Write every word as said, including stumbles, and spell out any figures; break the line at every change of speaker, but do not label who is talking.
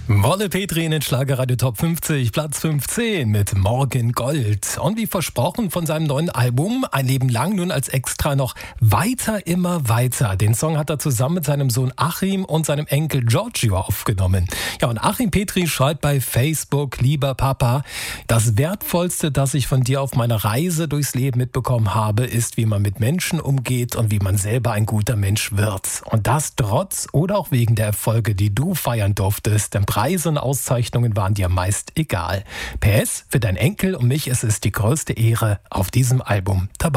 Wolle Petri in den Schlagerradio Top fünfzig, Platz fünfzehn mit Morgen Gold. Und wie versprochen von seinem neuen Album Ein Leben lang nun als Extra noch Weiter, immer weiter. Den Song hat er zusammen mit seinem Sohn Achim und seinem Enkel Giorgio aufgenommen. Ja, und Achim Petri schreibt bei Facebook: Lieber Papa, das Wertvollste, das ich von dir auf meiner Reise durchs Leben mitbekommen habe, ist, wie man mit Menschen umgeht und wie man selber ein guter Mensch wird. Und das trotz oder auch wegen der Erfolge, die du feiern durftest. Denn Preise und Auszeichnungen waren dir meist egal. P S, für deinen Enkel und mich ist es die größte Ehre, auf diesem Album dabei